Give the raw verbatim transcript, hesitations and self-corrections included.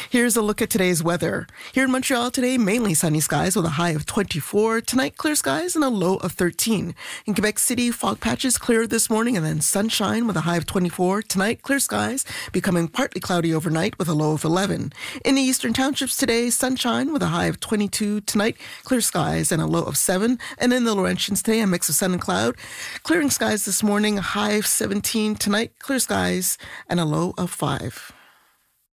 Here's a look at today's weather. Here in Montreal today, mainly sunny skies with a high of twenty-four. Tonight, clear skies and a low of thirteen. In Quebec City, fog patches clear this morning and then sunshine with a high of twenty-four. Tonight, clear skies, becoming partly cloudy overnight with a low of eleven. In the eastern townships today, sunshine with a high of twenty-two. Tonight, clear skies and a low of seven. And in the Laurentians today, a mix of sun and cloud. Clearing skies this morning, a high of seventeen. Tonight, clear skies and a low of five.